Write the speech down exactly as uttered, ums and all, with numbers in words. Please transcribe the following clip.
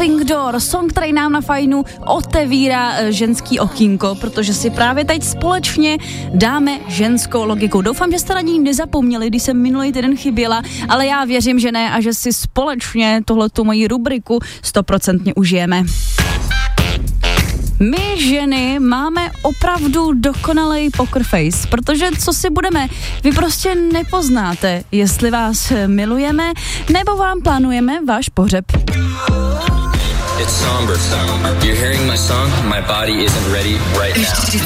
Revolving Door, song, který nám na Fajnu otevírá ženský okýnko, protože si právě teď společně dáme ženskou logiku. Doufám, že jste na ní nezapomněli, když jsem minulý týden chyběla, ale já věřím, že ne a že si společně tohletu moji rubriku stoprocentně užijeme. My ženy máme opravdu dokonalej poker face, protože co si budeme, vy prostě nepoznáte, jestli vás milujeme, nebo vám plánujeme váš pohřeb. It's somber. You're hearing my song, my body isn't ready right now.